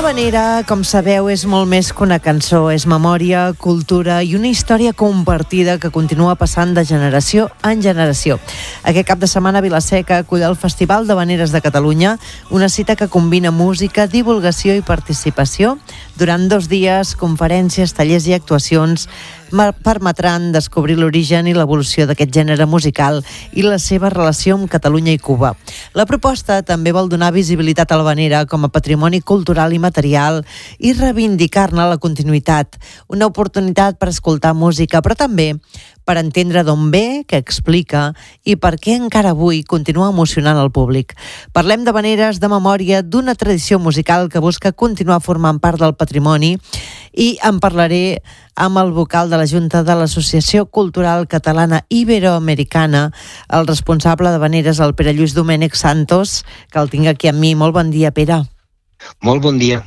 L'havanera, com sabeu, és molt més que una cançó. És memòria, cultura i una història compartida que continua passant de generació en generació. Aquest cap de setmana Vila-seca acull el Festival d'Havaneres de Catalunya, una cita que combina música, divulgació i participació. Durant 2 dies, conferències, tallers i actuacions permetran descobrir l'origen i l'evolució d'aquest gènere musical i la seva relació amb Catalunya i Cuba. La proposta també vol donar visibilitat a l'havanera com a patrimoni cultural i material i reivindicar-ne la continuïtat. Una oportunitat per escoltar música, però també per entendre d'on ve, què explica i per què encara avui continua emocionant el públic. Parlem d'havaneres, de memòria, d'una tradició musical que busca continuar formant part del patrimoni, i en parlaré amb el vocal de la Junta de l'Associació Cultural Catalana Iberoamericana, el responsable d'havaneres, el Pere Lluís Domènech Santos, que el tinc aquí amb mi. Molt bon dia, Pere. Molt bon dia.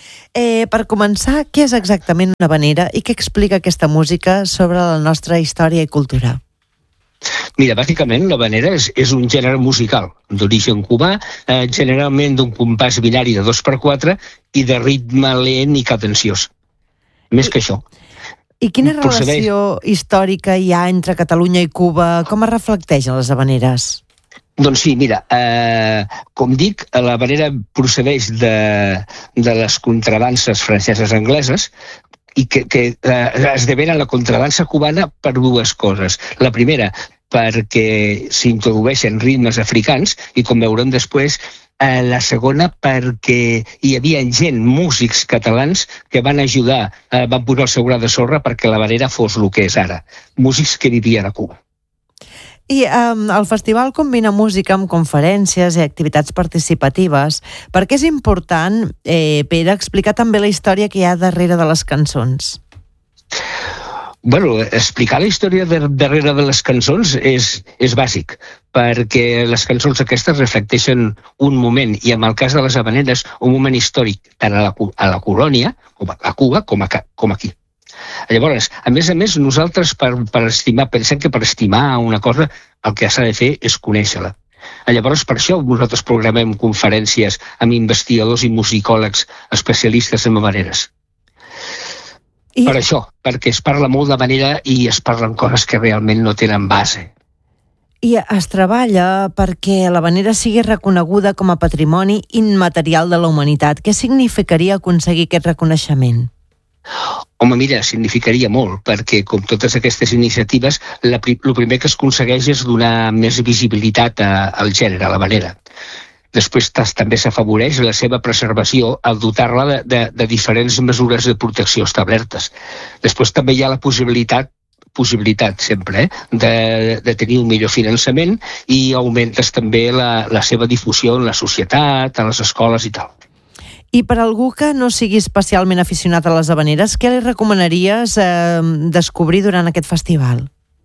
Per començar, què és exactament una havanera i què explica aquesta música sobre la nostra història i cultura? Mira, bàsicament l'havanera és un gènere musical d'origen cubà, generalment d'un compàs binari de 2/4 i de ritme lent i cadenciós. Més que això. I quina relació històrica hi ha entre Catalunya i Cuba? Com es reflecteixen les havaneres? Doncs sí, mira, com dic, l'havanera procedeix de les contradanses franceses-angleses i que esdevenen la contradansa cubana per 2 coses. La primera, perquè s'introdueixen ritmes africans i, com veurem després, la segona perquè hi havia gent, músics catalans, que van ajudar, van posar el seu gra de sorra perquè l'havanera fos el que és ara. Músics que vivien a Cuba. I el festival combina música amb conferències i activitats participatives. Per què és important, Pere, explicar també la història que hi ha darrere de les cançons? Bueno, explicar la història darrere de les cançons és bàsic, perquè les cançons aquestes reflecteixen un moment, i en el cas de les havaneres, un moment històric, tant a la colònia, a Cuba, com aquí. Llavors, a més, nosaltres pensem que per estimar una cosa el que s'ha de fer és conèixer-la. Llavors, per això nosaltres programem conferències amb investigadors i musicòlegs especialistes en havaneres. Per això, perquè es parla molt d'havanera i es parlen coses que realment no tenen base. I es treballa perquè l'havanera sigui reconeguda com a patrimoni immaterial de la humanitat. Què significaria aconseguir aquest reconeixement? Home, mira, significaria molt, perquè com totes aquestes iniciatives, el primer que es aconsegueix és donar més visibilitat al gènere, a l'havanera. Després també s'afavoreix la seva preservació al dotar-la de diferents mesures de protecció establertes. Després també hi ha la possibilitat sempre, de tenir un millor finançament, i augmentes també la seva difusió en la societat, a les escoles i tal. I per algú que no sigui especialment aficionat a les havaneres, què li recomanaries descobrir durant aquest festival?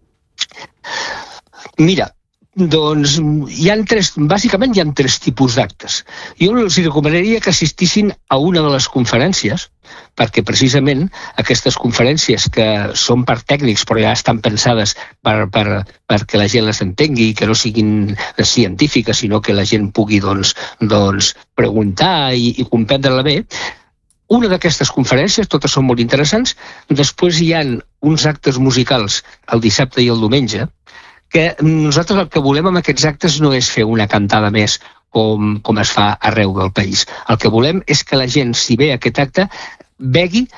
Mira, doncs bàsicament hi ha 3 tipus d'actes. Jo els recomanaria que assistissin a una de les conferències, perquè precisament aquestes conferències, que són per tècnics però ja estan pensades perquè la gent les entengui i que no siguin científiques, sinó que la gent pugui preguntar i comprendre-la bé. Una d'aquestes conferències, totes són molt interessants. Després hi ha uns actes musicals el dissabte i el diumenge, que nosaltres el que volem amb aquests actes no és fer una cantada més com es fa arreu del país. El que volem és que la gent, si ve a aquest acte, vegi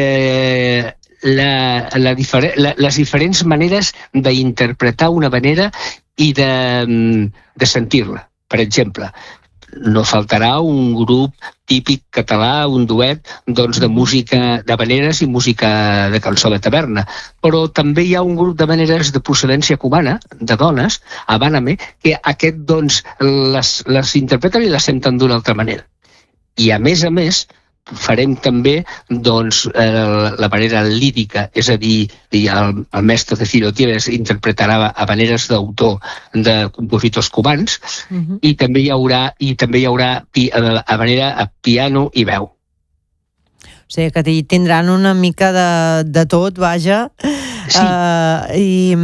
les diferents maneres d'interpretar una havanera i de sentir-la. Per exemple, no faltarà un grup típic català, un duet de música d'havaneres i música de cançó de taverna, però també hi ha un grup d'havaneres de procedència cubana, de dones, Habáname, que les interpreten i les senten d'una altra manera. I a més, farem també la manera lírica, és a dir, el mestre de Ciro Tieves interpretarà havaneres d'autor de compositors cubans, i també hi haurà havanera a piano i veu. O sigui que tindran una mica de tot, vaja. Sí.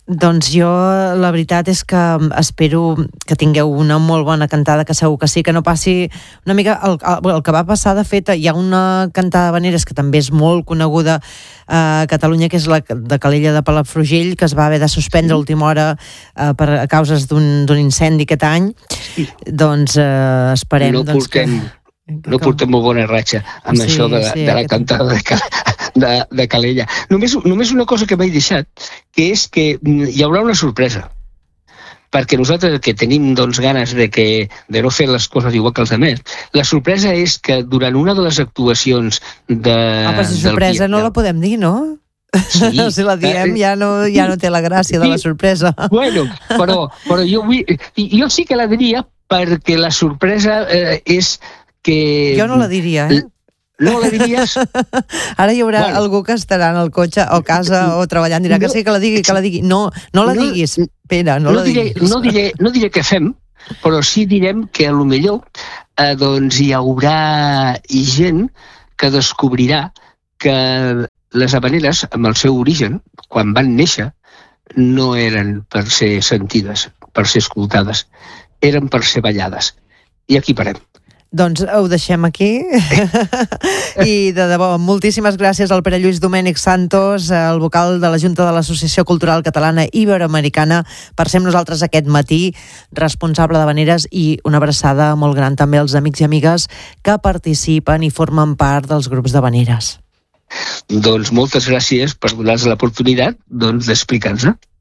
Doncs jo, la veritat és que espero que tingueu una molt bona cantada, que segur que sí, que no passi una mica el que va passar. De fet, hi ha una cantada d'habaneres que també és molt coneguda a Catalunya, que és la de Calella de Palafrugell, que es va haver de suspendre a última hora a causes d'un incendi aquest any. Doncs esperem... No portem molt bona ratxa amb això de la cantada de Calella. Només una cosa que m'he deixat, que és que hi haurà una sorpresa. Perquè nosaltres, que tenim ganes de no fer les coses igual que els altres, la sorpresa és que durant una de les actuacions però si sorpresa no la podem dir, no? Sí. Si la diem ja no té la gràcia de la sorpresa. Bueno, però jo sí que la diria, perquè la sorpresa és que... Jo no la diria, No la diries? Ara hi haurà algú que estarà en el cotxe o a casa o treballant, dirà que sí, que la digui. No la diguis, Pere, no la diguis. No diré què fem, però sí direm que potser hi haurà gent que descobrirà que les habaneres, amb el seu origen, quan van néixer, no eren per ser sentides, per ser escoltades, eren per ser ballades. I aquí parem. Doncs ho deixem aquí. I de debò, moltíssimes gràcies al Pere Lluís Domènech Santos, el vocal de la Junta de l'Associació Cultural Catalana Iberoamericana, per ser amb nosaltres aquest matí, responsable d'habaneres, i una abraçada molt gran també als amics i amigues que participen i formen part dels grups d'habaneres. Doncs moltes gràcies per donar-nos l'oportunitat d'explicar-nos.